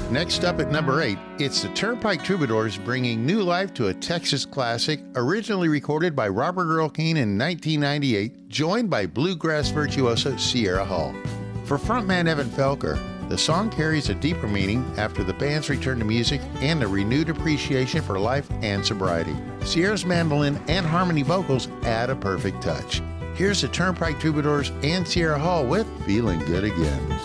Next up at number 8, it's the Turnpike Troubadours bringing new life to a Texas classic originally recorded by Robert Earl Keen in 1998, joined by bluegrass virtuoso Sierra Hull. For frontman Evan Felker, the song carries a deeper meaning after the band's return to music and a renewed appreciation for life and sobriety. Sierra's mandolin and harmony vocals add a perfect touch. Here's the Turnpike Troubadours and Sierra Hull with Feeling Good Again.